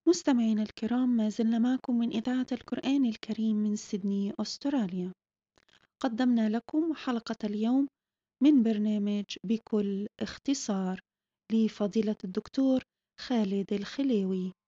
مستمعينا الكرام، ما زلنا معكم من إذاعة القرآن الكريم من سيدني أستراليا. قدمنا لكم حلقة اليوم من برنامج بكل اختصار لفضيلة الدكتور خالد الخليوي.